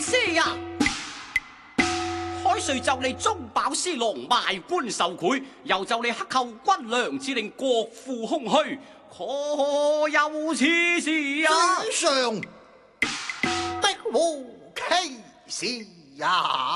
師呀！海瑞就你中飽私囊，賣官受賄，又就你克扣軍糧，致令國庫空虛，可有此事啊？ 上的無其事也。